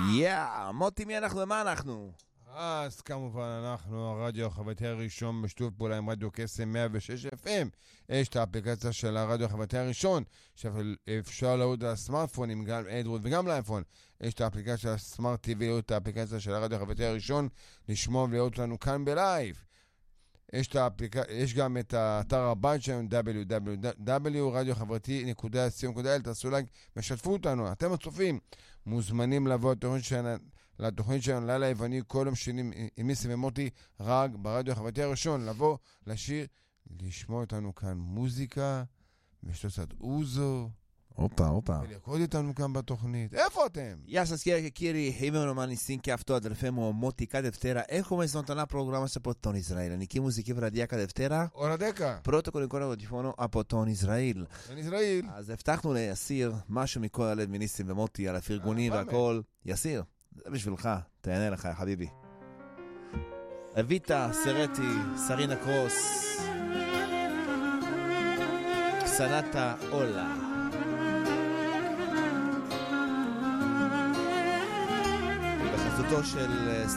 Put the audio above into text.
מוטי, מי אנחנו ומה אנחנו? אז כמובן אנחנו הרדיו החברתי הראשון בשיתוף פעולה עם רדיו קסם 106 FM. יש את האפליקציה של הרדיו החברתי הראשון שאפשר להוריד על הסמארטפונים, גם אנדרואיד וגם לאייפון. יש את האפליקציה של הסמארט TV, להוריד את האפליקציה של הרדיו החברתי הראשון, לשמוע ולראות לנו כאן בלייב. יש גם את האתר הבית שלנו www.radioxhavrati.co.il. תעשו לייק ושתפו אותנו. אתם הצופים מוזמנים לבוא לתוכנית שלנו לילה היווני כל יום שני עם ניסים ומוטי רג ברדיו החברתי הראשון, לבוא לשיר, לשמוע אותנו כאן מוזיקה ושתו קצת אוזו ולרקוד איתנו כאן בתוכנית. איפה אתם? Ja sam skjer kiri imenovani sinke avto del femo Moti Kadeftera e come sono tornato al programma se Poton Israel. Niki muziki v Radia Kadeftera. Oradeka. פרוטוקול עם כל הטלפונו הפוטון ישראל. אז הבטחנו ליסיר משהו מכל הלב מניסים ומוטי על הפרגונים והכל. יסיר, זה בשבילך, תהנה לך חביבי. אביטה, סרטי, סרינה קרוס, סנטה אולה. בחסותו של